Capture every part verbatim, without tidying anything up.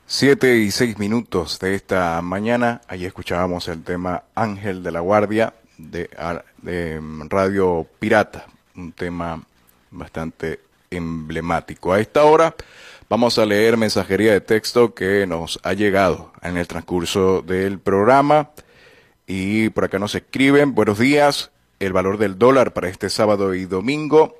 Siete y seis minutos de esta mañana. Allí escuchábamos el tema Ángel de la Guardia de, de Radio Pirata, un tema bastante emblemático. A esta hora vamos a leer mensajería de texto que nos ha llegado en el transcurso del programa. Y por acá nos escriben: buenos días, el valor del dólar para este sábado y domingo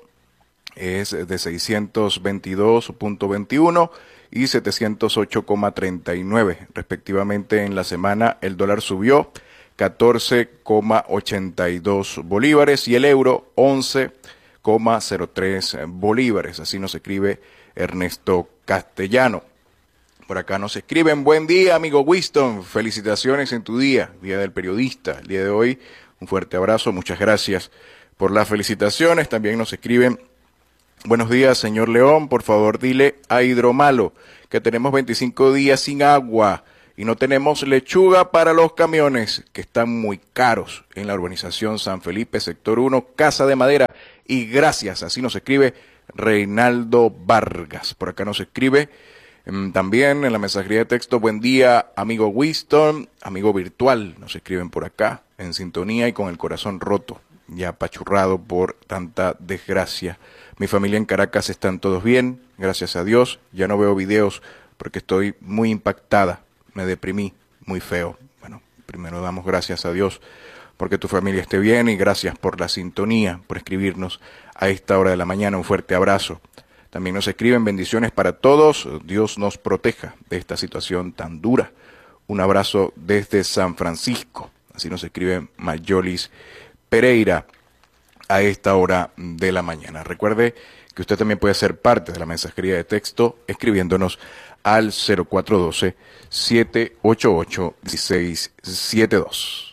es de seiscientos veintidós punto veintiuno y setecientos ocho punto treinta y nueve respectivamente. En la semana el dólar subió catorce punto ochenta y dos bolívares y el euro once punto cero tres bolívares. Así nos escribe Ernesto Castellano. Por acá nos escriben: buen día, amigo Winston, felicitaciones en tu día, Día del Periodista, el día de hoy. Un fuerte abrazo, muchas gracias por las felicitaciones. También nos escriben: buenos días, señor León, por favor dile a Hidromalo que tenemos veinticinco días sin agua y no tenemos lechuga para los camiones, que están muy caros en la urbanización San Felipe, sector uno, Casa de Madera. Y gracias, así nos escribe Reinaldo Vargas. Por acá nos escribe um, también en la mensajería de texto: buen día, amigo Winston, amigo virtual, nos escriben por acá, en sintonía y con el corazón roto, ya apachurrado por tanta desgracia. Mi familia en Caracas están todos bien, gracias a Dios. Ya no veo videos porque estoy muy impactada, me deprimí muy feo. Bueno, primero damos gracias a Dios porque tu familia esté bien y gracias por la sintonía, por escribirnos a esta hora de la mañana. Un fuerte abrazo. También nos escriben: bendiciones para todos, Dios nos proteja de esta situación tan dura. Un abrazo desde San Francisco. Así nos escribe Mayolis Pereira a esta hora de la mañana. Recuerde que usted también puede ser parte de la mensajería de texto escribiéndonos al cero cuatro uno dos, siete ocho ocho, uno seis siete dos.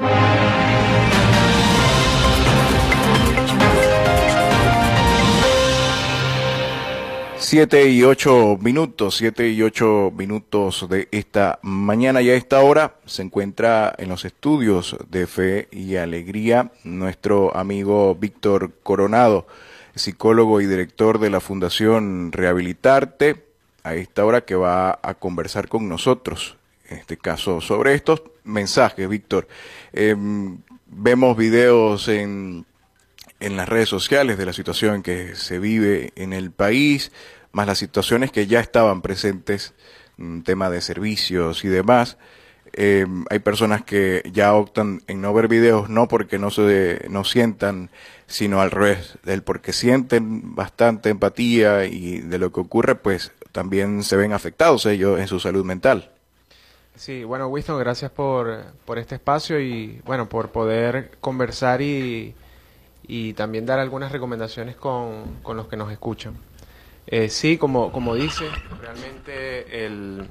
Siete y ocho minutos, siete y ocho minutos de esta mañana, y a esta hora se encuentra en los estudios de Fe y Alegría nuestro amigo Víctor Coronado, psicólogo y director de la Fundación Rehabilitarte, a esta hora que va a conversar con nosotros, en este caso sobre estos mensajes. Víctor, eh, vemos videos en, en las redes sociales de la situación que se vive en el país, más las situaciones que ya estaban presentes, un tema de servicios y demás. Eh, hay personas que ya optan en no ver videos, no porque no se no sientan, sino al revés, del porque sienten bastante empatía y de lo que ocurre, pues también se ven afectados ellos en su salud mental. Sí, bueno, Winston, gracias por, por este espacio y bueno, por poder conversar y, y también dar algunas recomendaciones con, con los que nos escuchan. Eh, sí, como, como dice, realmente el,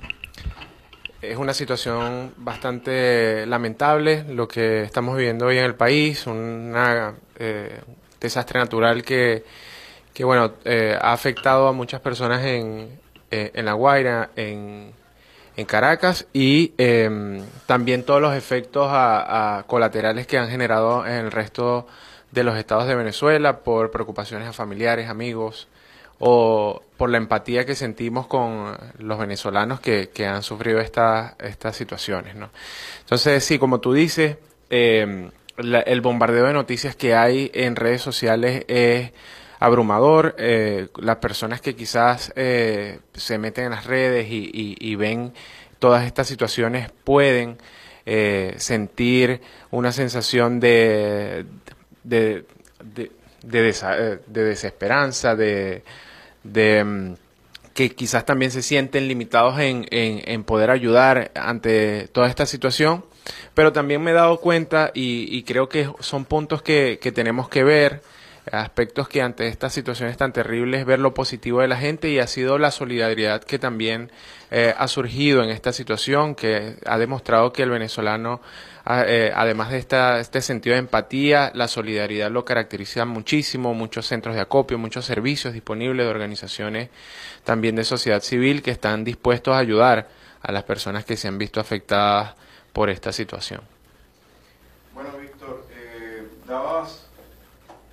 es una situación bastante lamentable lo que estamos viviendo hoy en el país, un eh, desastre natural que, que bueno, eh, ha afectado a muchas personas en, eh, en La Guaira, en, en Caracas, y eh, también todos los efectos a, a colaterales que han generado en el resto de los estados de Venezuela por preocupaciones a familiares, amigos, o por la empatía que sentimos con los venezolanos que, que han sufrido esta, estas situaciones, ¿no? Entonces, sí, como tú dices, eh, la, el bombardeo de noticias que hay en redes sociales es abrumador. Eh, las personas que quizás eh, se meten en las redes y, y, y ven todas estas situaciones pueden eh, sentir una sensación de, de, de, de, desa, de desesperanza, de de que quizás también se sienten limitados en, en, en poder ayudar ante toda esta situación, pero también me he dado cuenta y, y creo que son puntos que, que tenemos que ver, aspectos que ante estas situaciones tan terribles, ver lo positivo de la gente, y ha sido la solidaridad que también eh, ha surgido en esta situación, que ha demostrado que el venezolano, eh, además de esta, este sentido de empatía, la solidaridad lo caracteriza muchísimo, muchos centros de acopio, muchos servicios disponibles de organizaciones también de sociedad civil que están dispuestos a ayudar a las personas que se han visto afectadas por esta situación. Bueno, Víctor, eh, dabas...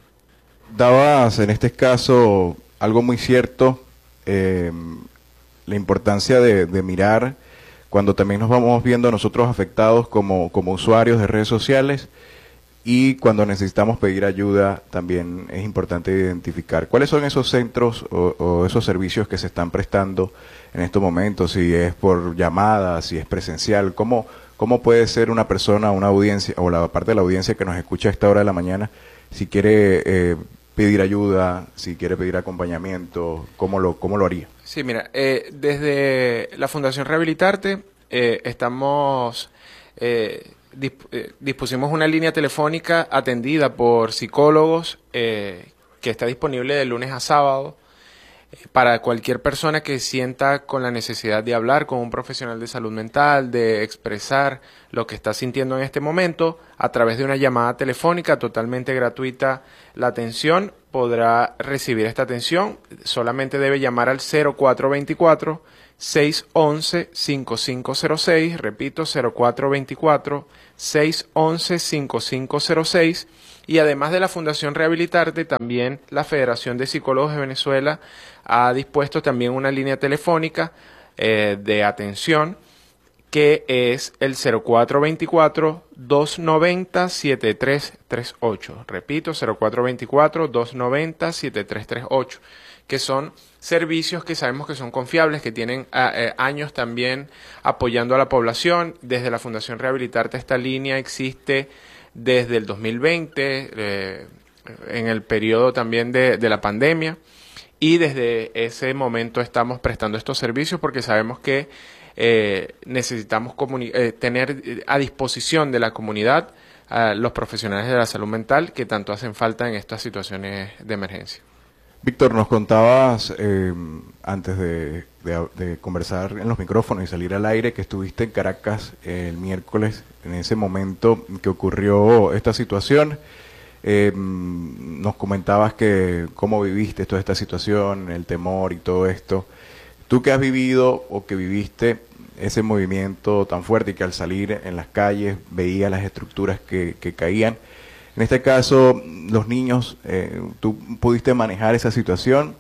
Dabas en este caso algo muy cierto. Eh, la importancia de, de mirar cuando también nos vamos viendo nosotros afectados como, como usuarios de redes sociales, y cuando necesitamos pedir ayuda también es importante identificar cuáles son esos centros o, o esos servicios que se están prestando en estos momentos, si es por llamada, si es presencial, cómo, cómo puede ser una persona, una audiencia o la parte de la audiencia que nos escucha a esta hora de la mañana, si quiere eh, pedir ayuda, si quiere pedir acompañamiento, cómo lo, cómo lo haría. Sí, mira, eh, desde la Fundación Rehabilitarte eh, estamos... Eh, dispusimos una línea telefónica atendida por psicólogos eh, que está disponible de lunes a sábado eh, para cualquier persona que sienta con la necesidad de hablar con un profesional de salud mental, de expresar lo que está sintiendo en este momento a través de una llamada telefónica totalmente gratuita. La atención podrá recibir esta atención, solamente debe llamar al cero cuatro veinticuatro, seis once, cinco cinco cero seis, repito, cero cuatro veinticuatro, seis once, cinco cinco cero seis, y además de la Fundación Rehabilitarte, también la Federación de Psicólogos de Venezuela ha dispuesto también una línea telefónica eh, de atención que es el cero cuatro veinticuatro, dos noventa, setenta y tres treinta y ocho. Repito, cero cuatro veinticuatro, dos noventa, setenta y tres treinta y ocho, que son servicios que sabemos que son confiables, que tienen eh, años también apoyando a la población. Desde la Fundación Rehabilitarte esta línea existe desde el dos mil veinte, eh, en el periodo también de, de la pandemia, y desde ese momento estamos prestando estos servicios porque sabemos que eh, necesitamos eh, tener a disposición de la comunidad a los profesionales de la salud mental que tanto hacen falta en estas situaciones de emergencia. Víctor, nos contabas eh, antes de, de, de conversar en los micrófonos y salir al aire que estuviste en Caracas el miércoles, en ese momento que ocurrió esta situación. Eh, nos comentabas que cómo viviste toda esta situación, el temor y todo esto. Tú que has vivido o que viviste ese movimiento tan fuerte y que al salir en las calles veías las estructuras que, que caían, en este caso, los niños, eh, tú pudiste manejar esa situación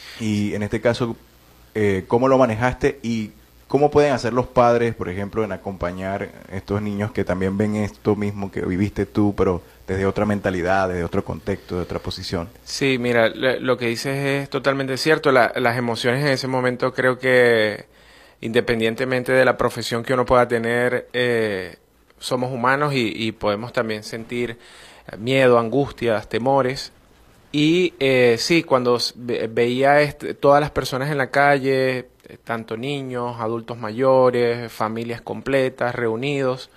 y en este caso, eh, ¿cómo lo manejaste y cómo pueden hacer los padres, por ejemplo, en acompañar a estos niños que también ven esto mismo que viviste tú, pero desde otra mentalidad, desde otro contexto, de otra posición? Sí, mira, lo que dices es totalmente cierto. La, las emociones en ese momento creo que, independientemente de la profesión que uno pueda tener, eh, somos humanos y, y podemos también sentir miedo, angustias, temores. Y eh, sí, cuando ve, veía este, todas las personas en la calle, tanto niños, adultos mayores, familias completas, reunidos,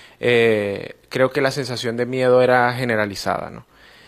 eh, creo que la sensación de miedo era generalizada, ¿no?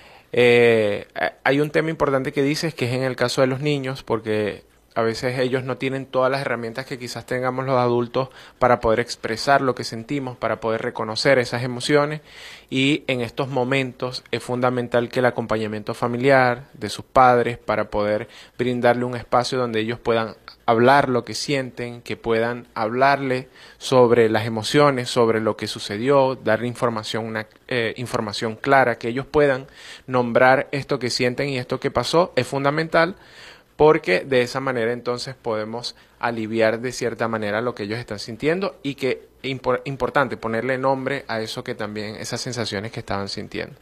Eh, hay un tema importante que dices, que es en el caso de los niños, porque a veces ellos no tienen todas las herramientas que quizás tengamos los adultos para poder expresar lo que sentimos, para poder reconocer esas emociones, y en estos momentos es fundamental que el acompañamiento familiar de sus padres para poder brindarle un espacio donde ellos puedan hablar lo que sienten, que puedan hablarle sobre las emociones, sobre lo que sucedió, darle información, una eh, información clara, que ellos puedan nombrar esto que sienten y esto que pasó, es fundamental, porque de esa manera entonces podemos aliviar de cierta manera lo que ellos están sintiendo, y que es impor- importante ponerle nombre a eso que también, esas sensaciones que estaban sintiendo.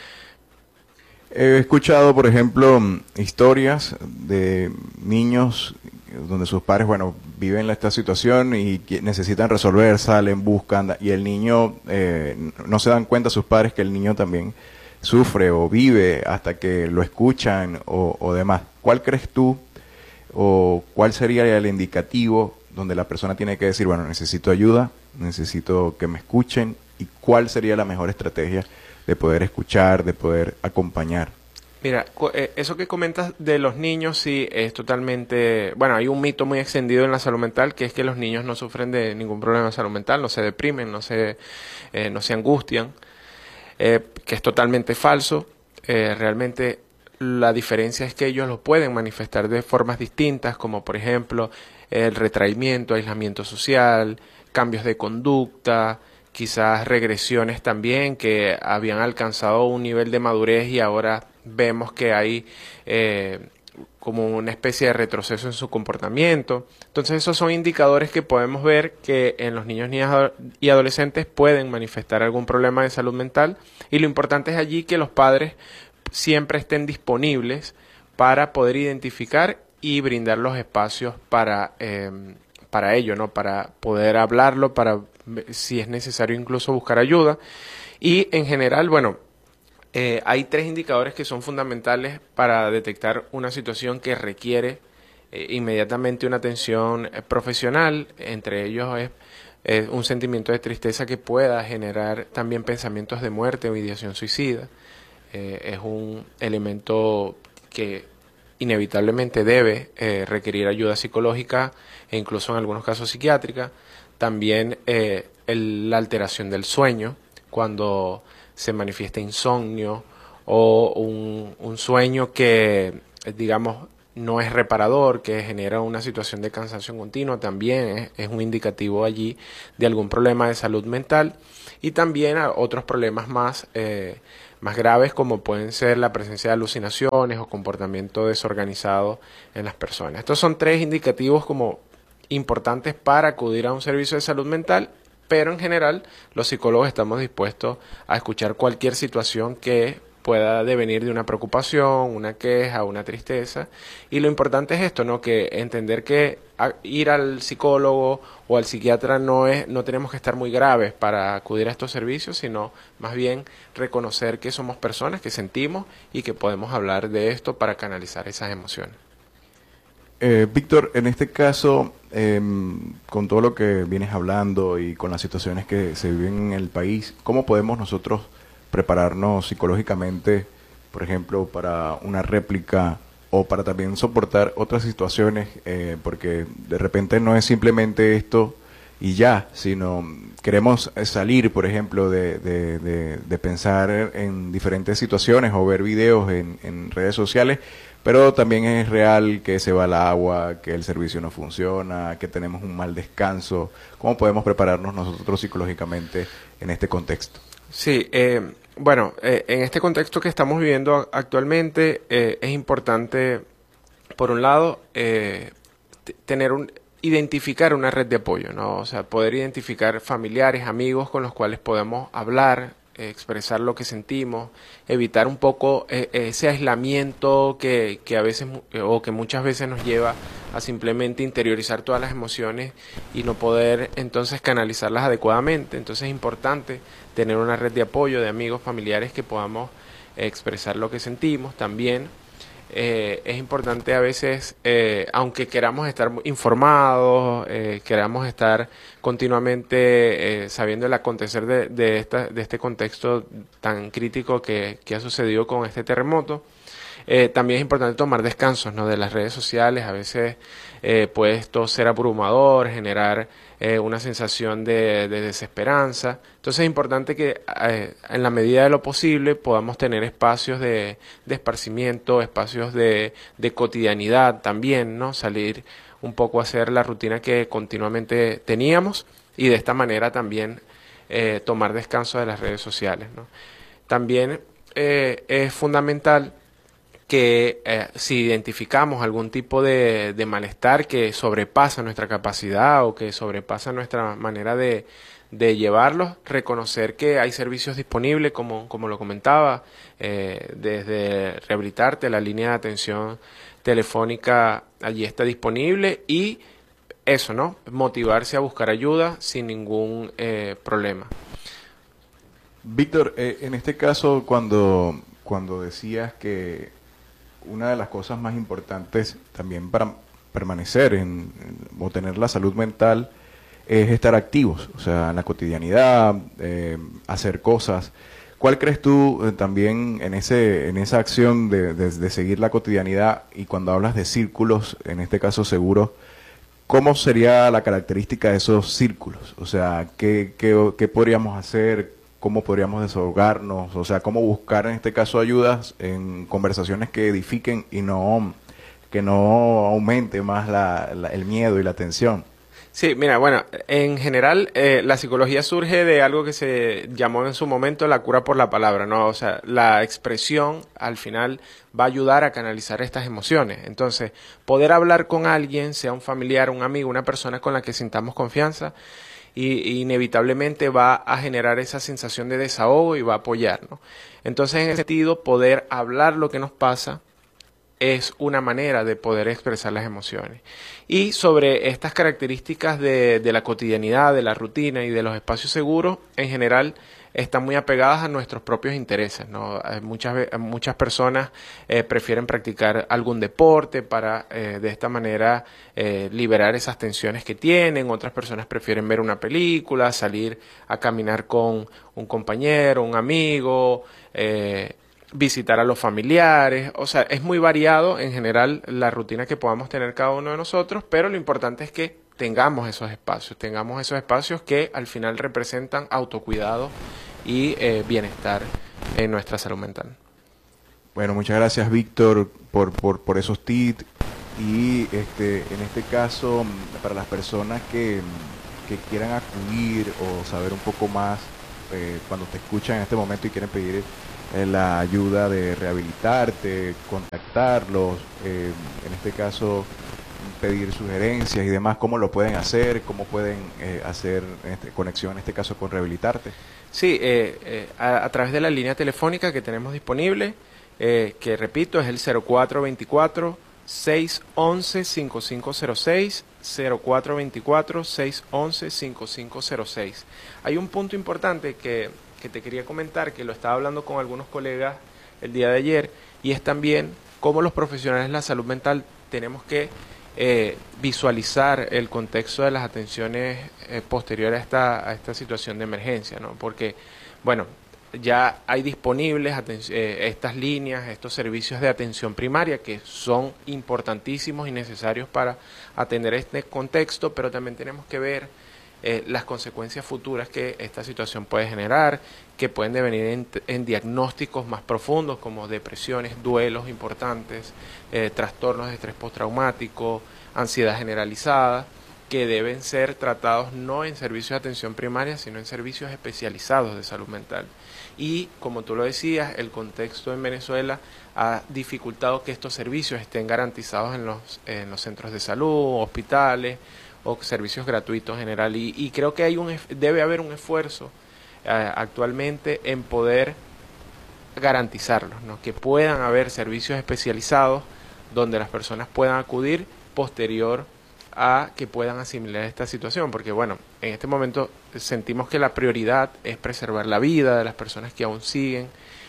He escuchado, por ejemplo, historias de niños donde sus padres, bueno, viven esta situación y necesitan resolver, salen, buscan, y el niño, eh, no se dan cuenta sus padres que el niño también sufre o vive hasta que lo escuchan o, o demás. ¿Cuál crees tú o cuál sería el indicativo donde la persona tiene que decir, bueno, necesito ayuda, necesito que me escuchen, y cuál sería la mejor estrategia de poder escuchar, de poder acompañar? Mira, eso que comentas de los niños, sí, es totalmente... Bueno, hay un mito muy extendido en la salud mental, que es que los niños no sufren de ningún problema de salud mental, no se deprimen, no se, eh, no se angustian, eh, que es totalmente falso. Eh, realmente la diferencia es que ellos lo pueden manifestar de formas distintas, como por ejemplo el retraimiento, aislamiento social, cambios de conducta, quizás regresiones también que habían alcanzado un nivel de madurez y ahora vemos que hay eh, como una especie de retroceso en su comportamiento. Entonces esos son indicadores que podemos ver que en los niños, niñas y adolescentes pueden manifestar algún problema de salud mental, y lo importante es allí que los padres siempre estén disponibles para poder identificar y brindar los espacios para, eh, para ello, ¿no? Para poder hablarlo, para si es necesario incluso buscar ayuda. Y en general, bueno, Eh, hay tres indicadores que son fundamentales para detectar una situación que requiere eh, inmediatamente una atención eh, profesional. Entre ellos es eh, un sentimiento de tristeza que pueda generar también pensamientos de muerte o ideación suicida. Eh, es un elemento que inevitablemente debe eh, requerir ayuda psicológica e incluso en algunos casos psiquiátrica. También eh, el, la alteración del sueño, cuando se manifiesta insomnio o un, un sueño que, digamos, no es reparador, que genera una situación de cansancio continuo, también es, es un indicativo allí de algún problema de salud mental. Y también a otros problemas más, eh, más graves, como pueden ser la presencia de alucinaciones o comportamiento desorganizado en las personas. Estos son tres indicativos como importantes para acudir a un servicio de salud mental. Pero en general los psicólogos estamos dispuestos a escuchar cualquier situación que pueda devenir de una preocupación, una queja, una tristeza. Y lo importante es esto, ¿no? Que entender que ir al psicólogo o al psiquiatra no es, no tenemos que estar muy graves para acudir a estos servicios, sino más bien reconocer que somos personas, que sentimos y que podemos hablar de esto para canalizar esas emociones. Eh, Víctor, en este caso, eh, con todo lo que vienes hablando y con las situaciones que se viven en el país, ¿cómo podemos nosotros prepararnos psicológicamente, por ejemplo, para una réplica o para también soportar otras situaciones? Eh, porque de repente no es simplemente esto y ya, sino queremos salir, por ejemplo, de, de, de, de pensar en diferentes situaciones o ver videos en, en redes sociales, pero también es real que se va el agua, que el servicio no funciona, que tenemos un mal descanso. ¿Cómo podemos prepararnos nosotros psicológicamente en este contexto? Sí, eh, bueno, eh, en este contexto que estamos viviendo actualmente eh, es importante, por un lado, eh, tener un, identificar una red de apoyo, ¿no? O sea, poder identificar familiares, amigos con los cuales podemos hablar, expresar lo que sentimos, evitar un poco eh, ese aislamiento que, que a veces o que muchas veces nos lleva a simplemente interiorizar todas las emociones y no poder entonces canalizarlas adecuadamente. Entonces es importante tener una red de apoyo de amigos, familiares que podamos eh, expresar lo que sentimos. También Eh, es importante a veces, eh, aunque queramos estar informados, eh, queramos estar continuamente eh, sabiendo el acontecer de, de, esta, de este contexto tan crítico que, que ha sucedido con este terremoto, eh, también es importante tomar descansos, ¿no?, de las redes sociales. A veces eh, puede esto ser abrumador, generar eh, una sensación de, de desesperanza. Entonces es importante que eh, en la medida de lo posible podamos tener espacios de, de esparcimiento, espacios de, de cotidianidad también, ¿no? Salir un poco a hacer la rutina que continuamente teníamos y de esta manera también eh, tomar descanso de las redes sociales, ¿no? También eh, es fundamental que eh, si identificamos algún tipo de, de malestar que sobrepasa nuestra capacidad o que sobrepasa nuestra manera de, de llevarlos, reconocer que hay servicios disponibles, como, como lo comentaba, eh, desde Rehabilitarte, la línea de atención telefónica allí está disponible, y eso, ¿no?, motivarse a buscar ayuda sin ningún eh, problema. Víctor, eh, en este caso, cuando, cuando decías que una de las cosas más importantes también para permanecer en, en, o tener la salud mental es estar activos, o sea, en la cotidianidad, eh, hacer cosas. ¿Cuál crees tú eh, también en ese en esa acción de, de, de seguir la cotidianidad, y cuando hablas de círculos, en este caso seguros, cómo sería la característica de esos círculos? O sea, ¿qué, qué, qué podríamos hacer? ¿Cómo podríamos desahogarnos? O sea, ¿cómo buscar en este caso ayudas en conversaciones que edifiquen y no que no aumente más la, la, el miedo y la tensión? Sí, mira, bueno, en general eh, la psicología surge de algo que se llamó en su momento la cura por la palabra, ¿no? O sea, la expresión al final va a ayudar a canalizar estas emociones. Entonces, poder hablar con alguien, sea un familiar, un amigo, una persona con la que sintamos confianza, y inevitablemente va a generar esa sensación de desahogo y va a apoyar, ¿no? Entonces, en ese sentido, poder hablar lo que nos pasa es una manera de poder expresar las emociones. Y sobre estas características de, de la cotidianidad, de la rutina y de los espacios seguros, en general están muy apegadas a nuestros propios intereses, ¿no? Muchas, muchas personas eh, prefieren practicar algún deporte para eh, de esta manera eh, liberar esas tensiones que tienen, otras personas prefieren ver una película, salir a caminar con un compañero, un amigo, eh, visitar a los familiares, o sea, es muy variado en general la rutina que podamos tener cada uno de nosotros, pero lo importante es que tengamos esos espacios, tengamos esos espacios que al final representan autocuidado y eh, bienestar en nuestra salud mental. Bueno, muchas gracias Víctor por, por, por esos tips y este, en este caso para las personas que, que quieran acudir o saber un poco más eh, cuando te escuchan en este momento y quieren pedir eh, la ayuda de rehabilitarte, contactarlos, eh, en este caso pedir sugerencias y demás, ¿cómo lo pueden hacer? ¿Cómo pueden eh, hacer este, conexión en este caso con Rehabilitarte? Sí, eh, eh, a, a través de la línea telefónica que tenemos disponible, eh, que repito es el cero cuatro veinticuatro, seiscientos once, cincuenta y cinco cero seis, cero cuatro veinticuatro, seiscientos once, cincuenta y cinco cero seis. Hay un punto importante que, que te quería comentar, que lo estaba hablando con algunos colegas el día de ayer, y es también cómo los profesionales de la salud mental tenemos que eh, visualizar el contexto de las atenciones eh, posteriores a esta, a esta situación de emergencia, ¿no? Porque, bueno, ya hay disponibles eh, estas líneas, estos servicios de atención primaria que son importantísimos y necesarios para atender este contexto, pero también tenemos que ver eh, las consecuencias futuras que esta situación puede generar, que pueden devenir en, en diagnósticos más profundos como depresiones, duelos importantes, eh, trastornos de estrés postraumático, ansiedad generalizada, que deben ser tratados no en servicios de atención primaria, sino en servicios especializados de salud mental. Y, como tú lo decías, el contexto en Venezuela ha dificultado que estos servicios estén garantizados en los, en los centros de salud, hospitales o servicios gratuitos en general. Y, y creo que hay un, debe haber un esfuerzo eh, actualmente en poder garantizarlos, ¿no? Que puedan haber servicios especializados donde las personas puedan acudir posterior a que puedan asimilar esta situación, porque bueno, en este momento sentimos que la prioridad es preservar la vida de las personas que aún siguen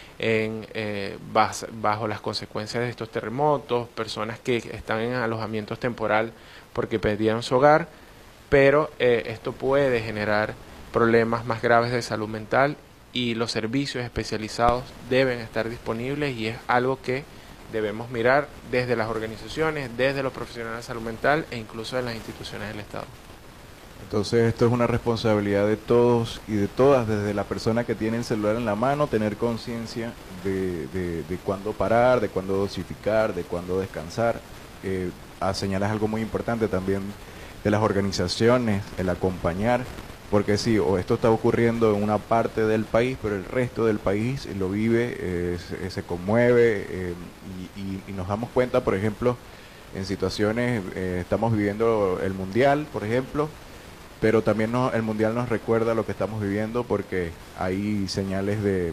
en, eh, bajo, bajo las consecuencias de estos terremotos, personas que están en alojamientos temporal porque perdieron su hogar, pero eh, esto puede generar problemas más graves de salud mental y los servicios especializados deben estar disponibles y es algo que debemos mirar desde las organizaciones, desde los profesionales de salud mental e incluso de las instituciones del Estado. Entonces esto es una responsabilidad de todos y de todas, desde la persona que tiene el celular en la mano, tener conciencia de, de, de cuándo parar, de cuándo dosificar, de cuándo descansar. Eh, a señalas algo muy importante también de las organizaciones, el acompañar, porque sí, o esto está ocurriendo en una parte del país, pero el resto del país lo vive, eh, se, se conmueve eh, y, y, y nos damos cuenta, por ejemplo, en situaciones, eh, estamos viviendo el Mundial, por ejemplo, pero también no, el Mundial nos recuerda lo que estamos viviendo porque hay señales de,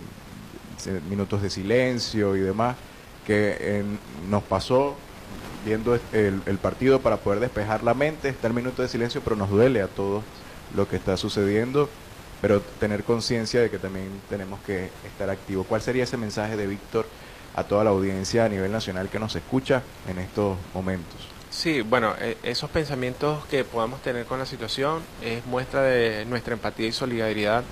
de minutos de silencio y demás que eh, nos pasó viendo el, el partido para poder despejar la mente, está el minuto de silencio, pero nos duele a todos lo que está sucediendo, pero tener conciencia de que también tenemos que estar activos. ¿Cuál sería ese mensaje de Víctor a toda la audiencia a nivel nacional que nos escucha en estos momentos? Sí, bueno, eh, esos pensamientos que podamos tener con la situación es muestra de nuestra empatía y solidaridad,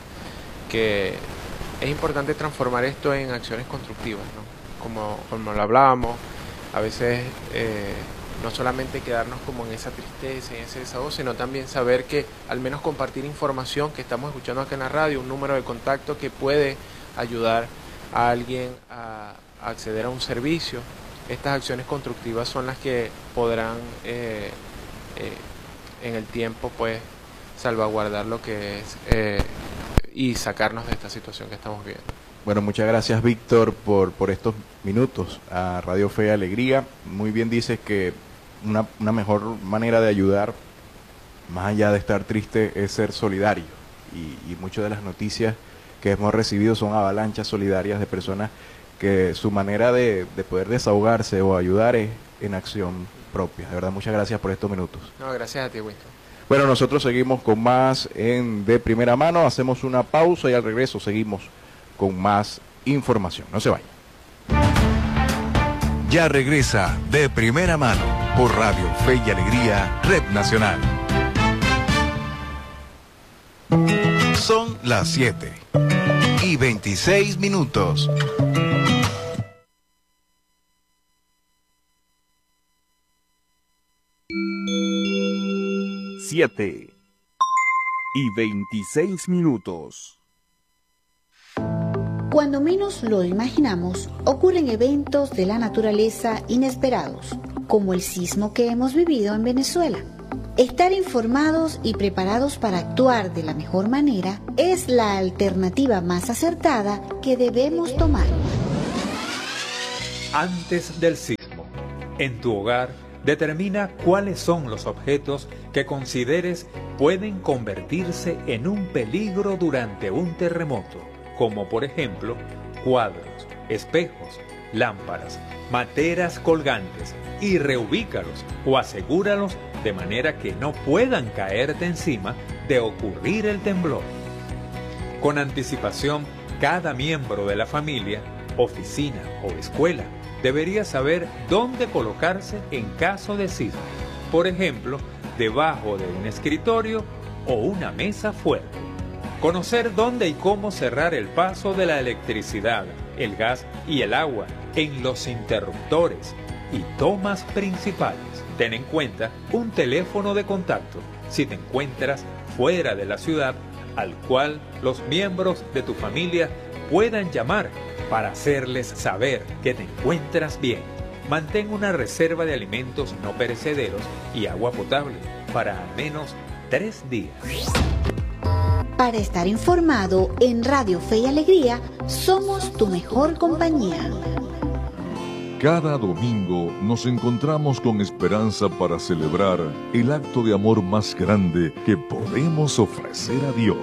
que es importante transformar esto en acciones constructivas, ¿no? Como, como lo hablábamos, a veces eh, no solamente quedarnos como en esa tristeza, en ese desahogo, sino también saber que al menos compartir información que estamos escuchando acá en la radio, un número de contacto que puede ayudar a alguien a, a acceder a un servicio. Estas acciones constructivas son las que podrán eh, eh, en el tiempo pues salvaguardar lo que es eh, y sacarnos de esta situación que estamos viviendo. Bueno, muchas gracias, Víctor, por, por estos minutos a Radio Fe y Alegría. Muy bien dices que una, una mejor manera de ayudar, más allá de estar triste, es ser solidario. Y, y muchas de las noticias que hemos recibido son avalanchas solidarias de personas que su manera de, de poder desahogarse o ayudar es en acción propia. De verdad, muchas gracias por estos minutos. No, gracias a ti, Winston. Bueno, nosotros seguimos con más en De Primera Mano, hacemos una pausa y al regreso seguimos con más información. No se vayan. Ya regresa De Primera Mano por Radio Fe y Alegría, Red Nacional. Son las siete y veintiséis minutos. Siete y veintiséis minutos. Cuando menos lo imaginamos, ocurren eventos de la naturaleza inesperados, como el sismo que hemos vivido en Venezuela. Estar informados y preparados para actuar de la mejor manera es la alternativa más acertada que debemos tomar. Antes del sismo, en tu hogar, determina cuáles son los objetos que consideres pueden convertirse en un peligro durante un terremoto, como por ejemplo cuadros, espejos, lámparas, materas colgantes, y reubícalos o asegúralos de manera que no puedan caerte encima de ocurrir el temblor. Con anticipación, cada miembro de la familia, oficina o escuela debería saber dónde colocarse en caso de sismo. Por ejemplo, debajo de un escritorio o una mesa fuerte. Conocer dónde y cómo cerrar el paso de la electricidad, el gas y el agua en los interruptores y tomas principales. Ten en cuenta un teléfono de contacto si te encuentras fuera de la ciudad al cual los miembros de tu familia puedan llamar para hacerles saber que te encuentras bien. Mantén una reserva de alimentos no perecederos y agua potable para al menos tres días. Para estar informado en Radio Fe y Alegría, somos tu mejor compañía. Cada domingo nos encontramos con esperanza para celebrar el acto de amor más grande que podemos ofrecer a Dios.